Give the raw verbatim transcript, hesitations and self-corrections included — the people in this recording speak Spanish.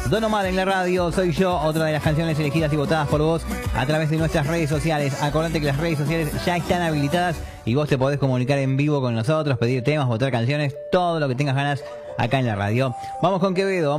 Don Omar en la radio, soy yo, otra de las canciones elegidas y votadas por vos a través de nuestras redes sociales. Acordate que las redes sociales ya están habilitadas y vos te podés comunicar en vivo con nosotros, pedir temas, votar canciones, todo lo que tengas ganas acá en la radio. Vamos con Quevedo.